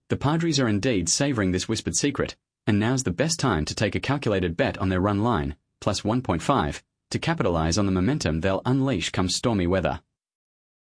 The Padres are indeed savouring this whispered secret, and now's the best time to take a calculated bet on their run line, plus 1.5, to capitalise on the momentum they'll unleash come stormy weather.